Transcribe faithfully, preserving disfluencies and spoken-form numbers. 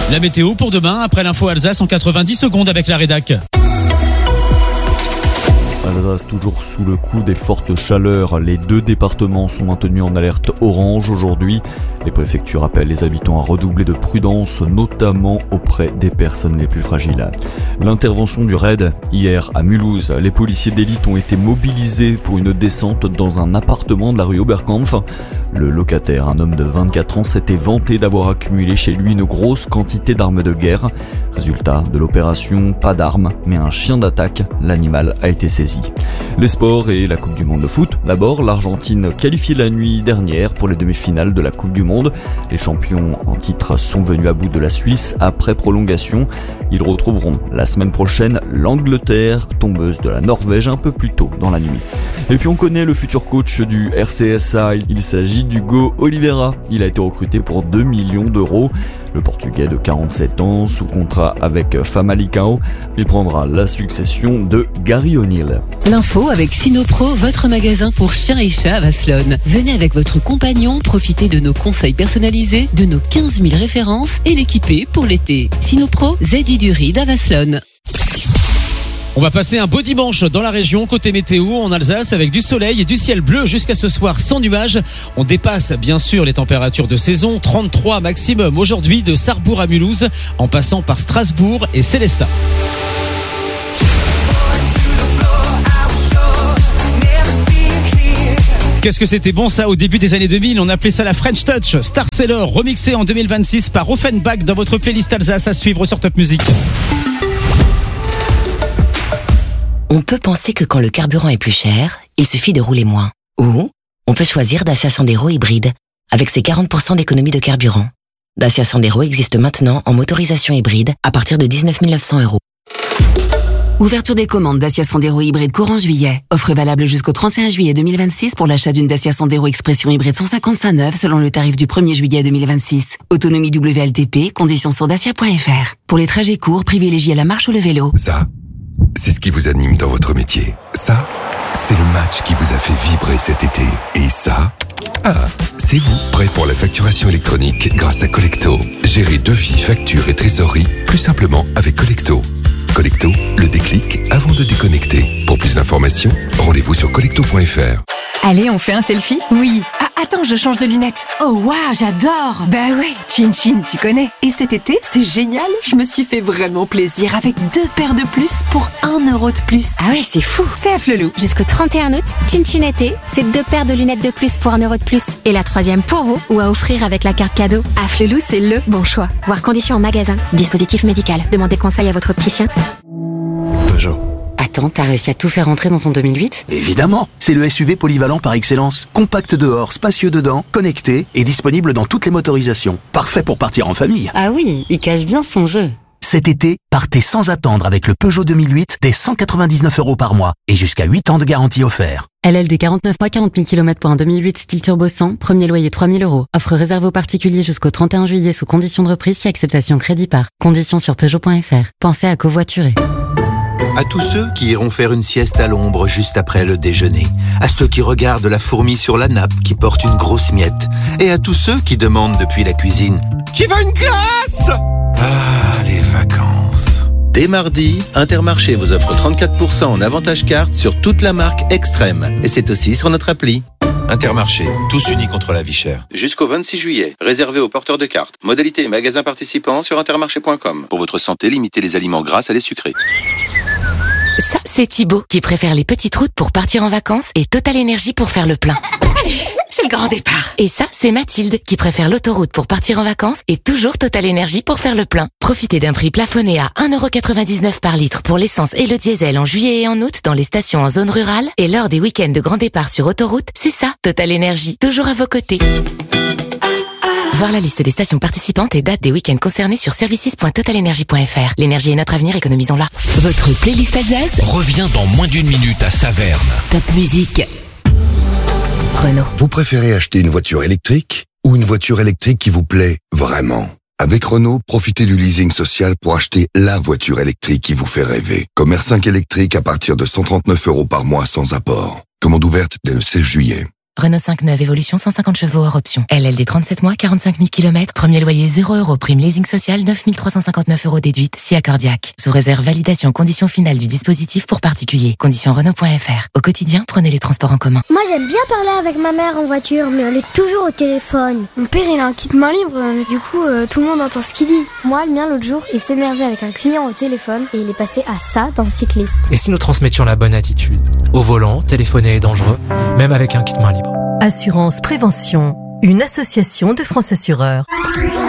La météo pour demain, après l'info Alsace en quatre-vingt-dix secondes avec la rédac. Alsace toujours sous le coup des fortes chaleurs. Les deux départements sont maintenus en alerte orange aujourd'hui. Les préfectures appellent les habitants à redoubler de prudence, notamment auprès des personnes les plus fragiles. L'intervention du raid hier à Mulhouse. Les policiers d'élite ont été mobilisés pour une descente dans un appartement de la rue Oberkampf. Le locataire, un homme de vingt-quatre ans, s'était vanté d'avoir accumulé chez lui une grosse quantité d'armes de guerre. Résultat de l'opération, pas d'armes, mais un chien d'attaque. L'animal a été saisi. Les sports et la Coupe du Monde de foot. D'abord, l'Argentine qualifiée la nuit dernière pour les demi-finales de la Coupe du Monde. Les champions en titre sont venus à bout de la Suisse après prolongation. Ils retrouveront la semaine prochaine l'Angleterre, tombeuse de la Norvège un peu plus tôt dans la nuit. Et puis on connaît le futur coach du R C S A. Il s'agit d'Hugo Oliveira. Il a été recruté pour deux millions d'euros. Le Portugais de quarante-sept ans, sous contrat avec Famalicão, il prendra la succession de Gary O'Neill. L'info avec Sinopro, votre magasin pour chiens et chats à Vasselonne. Venez avec votre compagnon, profitez de nos conseils personnalisés, de nos quinze mille références et l'équiper pour l'été. Sinopro, Zedi du Ride à Vasselonne. On va passer un beau dimanche dans la région, côté météo, en Alsace, avec du soleil et du ciel bleu jusqu'à ce soir sans nuages. On dépasse bien sûr les températures de saison, trente-trois maximum aujourd'hui de Sarrebourg à Mulhouse, en passant par Strasbourg et Célestat. Qu'est-ce que c'était bon ça au début des années deux mille, on appelait ça la French Touch. Star Seller, remixé en deux mille vingt-six par Offenbach dans votre playlist Alsace à suivre sur Top Music. On peut penser que quand le carburant est plus cher, il suffit de rouler moins. Ou on peut choisir Dacia Sandero hybride, avec ses quarante pour cent d'économie de carburant. Dacia Sandero existe maintenant en motorisation hybride à partir de dix-neuf mille neuf cents euros. Ouverture des commandes Dacia Sandero hybride courant juillet. Offre valable jusqu'au trente et un juillet deux mille vingt-six pour l'achat d'une Dacia Sandero Expression hybride cent cinquante-cinq neuve selon le tarif du premier juillet deux mille vingt-six. Autonomie W L T P, conditions sur dacia point f r. Pour les trajets courts, privilégiez la marche ou le vélo. Ça, c'est ce qui vous anime dans votre métier. Ça, c'est le match qui vous a fait vibrer cet été. Et ça, ah, c'est vous, prêt pour la facturation électronique grâce à Collecto. Gérez devis, factures et trésorerie plus simplement avec Collecto. Collecto, le déclic avant de déconnecter. Pour plus d'informations, rendez-vous sur collecto point f r. Allez, on fait un selfie? Oui. Ah, attends, je change de lunettes. Oh waouh, j'adore. Bah ouais, Chin Chin, tu connais. Et cet été, c'est génial. Je me suis fait vraiment plaisir avec deux paires de plus pour un euro de plus. Ah ouais, c'est fou. C'est à Flelou. Jusqu'au trente et un août, Chin Chin été, c'est deux paires de lunettes de plus pour un euro de plus. Et la troisième pour vous, ou à offrir avec la carte cadeau. À Flelou, c'est le bon choix. Voir conditions en magasin. Dispositif médical. Demandez conseil à votre opticien. Peugeot. Attends, t'as réussi à tout faire rentrer dans ton deux mille huit ? Évidemment, c'est le S U V polyvalent par excellence. Compact dehors, spacieux dedans, connecté et disponible dans toutes les motorisations. Parfait pour partir en famille. Ah oui, il cache bien son jeu. Cet été, partez sans attendre avec le Peugeot deux mille huit dès cent quatre-vingt-dix-neuf euros par mois et jusqu'à huit ans de garantie offert. L L D quarante-neuf mois, quarante mille kilomètres pour un deux mille huit style turbo cent, premier loyer trois mille euros. Offre réservée aux particuliers jusqu'au trente et un juillet sous condition de reprise si acceptation crédit par. Conditions sur peugeot point f r. Pensez à covoiturer. À tous ceux qui iront faire une sieste à l'ombre juste après le déjeuner, à ceux qui regardent la fourmi sur la nappe qui porte une grosse miette, et à tous ceux qui demandent depuis la cuisine « Qui veut une glace ?» Ah, les vacances. Dès mardi, Intermarché vous offre trente-quatre pour cent en avantage carte sur toute la marque Extrême, et c'est aussi sur notre appli. Intermarché, tous unis contre la vie chère. Jusqu'au vingt-six juillet, réservé aux porteurs de cartes. Modalités et magasins participants sur intermarché point com. Pour votre santé, limitez les aliments gras à les sucrés. Ça, c'est Thibaut qui préfère les petites routes pour partir en vacances et Total Énergie pour faire le plein. C'est le grand départ. Et ça, c'est Mathilde qui préfère l'autoroute pour partir en vacances et toujours Total Énergie pour faire le plein. Profitez d'un prix plafonné à un euro quatre-vingt-dix-neuf par litre pour l'essence et le diesel en juillet et en août dans les stations en zone rurale et lors des week-ends de grand départ sur autoroute. C'est ça, Total Énergie, toujours à vos côtés. Voir la liste des stations participantes et date des week-ends concernés sur services point total énergie point f r. L'énergie est notre avenir, économisons-la. Votre playlist Alsace revient dans moins d'une minute à Saverne. Top Music. Renault. Vous préférez acheter une voiture électrique ou une voiture électrique qui vous plaît vraiment ? Avec Renault, profitez du leasing social pour acheter la voiture électrique qui vous fait rêver. Comme R cinq électrique à partir de cent trente-neuf euros par mois sans apport. Commande ouverte dès le seize juillet. Renault cinq neuf Évolution cent cinquante chevaux hors option. L L D trente-sept mois, quarante-cinq mille kilomètres. Premier loyer zéro euros. Prime leasing social neuf mille trois cent cinquante-neuf euros déduite. Si accordiaque. Sous réserve validation conditions finales du dispositif pour particuliers. Conditions Renault point F R. Au quotidien, prenez les transports en commun. Moi j'aime bien parler avec ma mère en voiture, mais elle est toujours au téléphone. Mon père il a un kit main libre, du coup euh, tout le monde entend ce qu'il dit. Moi le mien l'autre jour, il s'énervait avec un client au téléphone et il est passé à ça dans le cycliste. Et si nous transmettions la bonne attitude? Au volant, téléphoner est dangereux, même avec un kit main libre. Assurance Prévention, une association de France Assureurs.